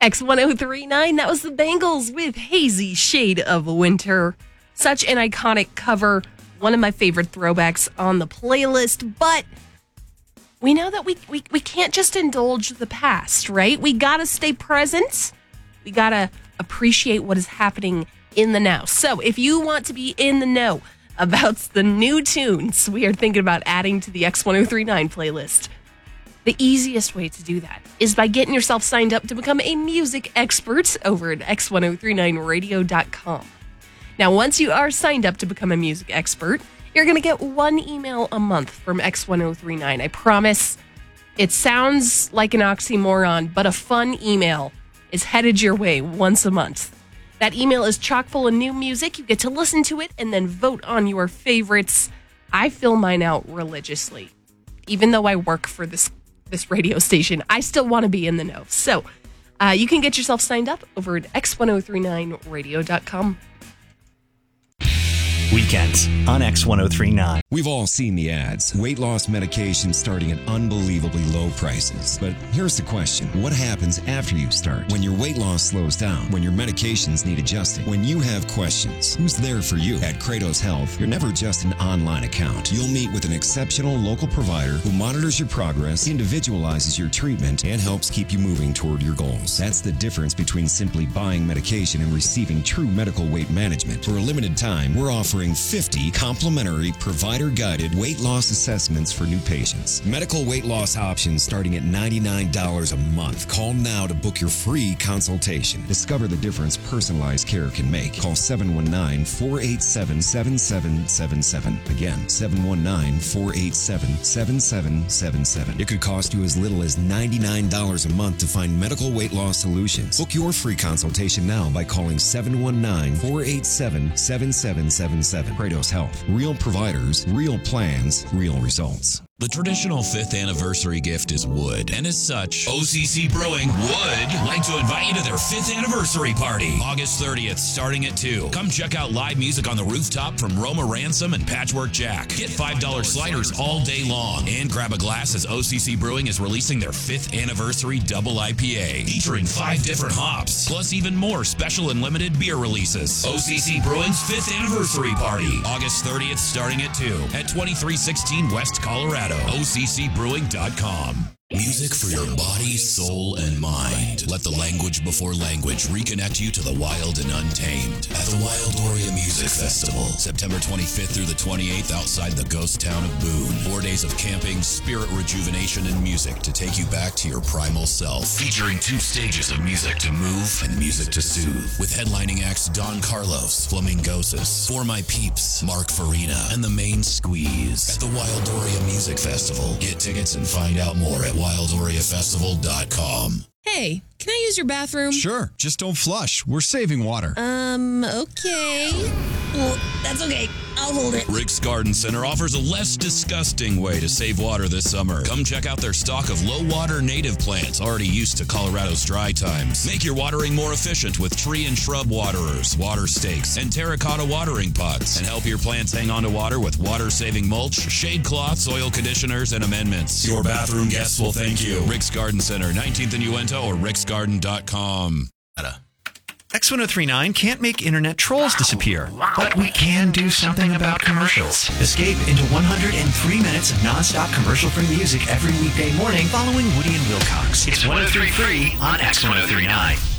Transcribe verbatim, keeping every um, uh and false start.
X ten thirty-nine, that was the Bangles with Hazy Shade of Winter. Such an iconic cover, one of my favorite throwbacks on the playlist, but we know that we, we, we can't just indulge the past, right? We gotta stay present. We gotta appreciate what is happening in the now. So if you want to be in the know about the new tunes we are thinking about adding to the X ten thirty-nine playlist, the easiest way to do that is by getting yourself signed up to become a music expert over at X ten thirty-nine radio dot com. Now, once you are signed up to become a music expert, you're going to get one email a month from X ten thirty-nine. I promise. It sounds like an oxymoron, but a fun email is headed your way once a month. That email is chock full of new music. You get to listen to it and then vote on your favorites. I fill mine out religiously. Even though I work for this this radio station, I still want to be in the know. So uh, you can get yourself signed up over at X ten thirty-nine radio dot com. Weekends on X ten thirty-nine. We've all seen the ads. Weight loss medication starting at unbelievably low prices. But here's the question. What happens after you start? When your weight loss slows down? When your medications need adjusting? When you have questions? Who's there for you? At Kratos Health, you're never just an online account. You'll meet with an exceptional local provider who monitors your progress, individualizes your treatment, and helps keep you moving toward your goals. That's the difference between simply buying medication and receiving true medical weight management. For a limited time, we're offering fifty complimentary provider-guided weight loss assessments for new patients. Medical weight loss options starting at ninety-nine dollars a month. Call now to book your free consultation. Discover the difference personalized care can make. Call seven one nine, four eight seven, seven seven seven seven. Again, seven one nine, four eight seven, seven seven seven seven. It could cost you as little as ninety-nine dollars a month to find medical weight loss solutions. Book your free consultation now by calling seven one nine, four eight seven, seven seven seven seven. Kratos Health. Real providers, real plans, real results. The traditional fifth anniversary gift is wood, and as such, O C C Brewing would like to invite you to their fifth anniversary party, August thirtieth, starting at two. Come check out live music on the rooftop from Roma Ransom and Patchwork Jack. Get five dollar sliders all day long, and grab a glass as O C C Brewing is releasing their fifth anniversary double I P A, featuring five different hops, plus even more special and limited beer releases. O C C Brewing's fifth anniversary party, August thirtieth, starting at two, at twenty-three sixteen West Colorado. O C C brewing dot com. Music for your body, soul, and mind. Let the language before language reconnect you to the wild and untamed at the Wildoria Music Festival, September twenty-fifth through the twenty-eighth outside the ghost town of Boone. Four days of camping, spirit rejuvenation, and music to take you back to your primal self. Featuring two stages of music to move and music to soothe. With headlining acts Don Carlos, Flamingosis, For My Peeps, Mark Farina, and The Main Squeeze. At the Wildoria Music Festival. Get tickets and find out more at wildoria festival dot com. Hey, can I use your bathroom? Sure, just don't flush. We're saving water. Um, okay. Well, that's okay. I'll hold it. Rick's Garden Center offers a less disgusting way to save water this summer. Come check out their stock of low-water native plants already used to Colorado's dry times. Make your watering more efficient with tree and shrub waterers, water stakes, and terracotta watering pots. And help your plants hang on to water with water-saving mulch, shade cloths, soil conditioners, and amendments. Your bathroom guests will thank you. Rick's Garden Center, nineteenth and Uinta, or ricks garden dot com. X ten thirty-nine can't make internet trolls disappear, but we can do something about commercials. Escape into one hundred three minutes of nonstop commercial-free music every weekday morning following Woody and Wilcox. It's one oh three free on X ten thirty-nine.